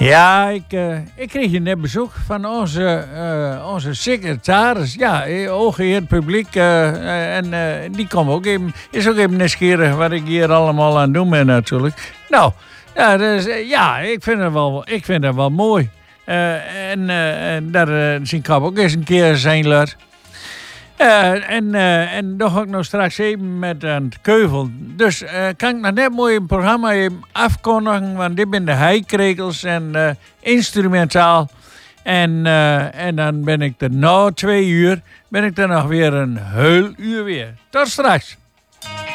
Ja, ik kreeg hier net bezoek van onze secretaris. Ja, hooggeheerd publiek. En die is ook even nieuwsgierig wat ik hier allemaal aan doen ben natuurlijk. Nou, ja, dus, ik vind het wel mooi. En daar zien ik ook eens een keer zijn laat. En nog ook nog straks even met aan het keuvel. Dus kan ik nog net mooi een programma even afkondigen. Want dit zijn de heikrekels en instrumentaal. En dan ben ik er na 2 uur. Ben ik er nog weer een heel uur weer. Tot straks.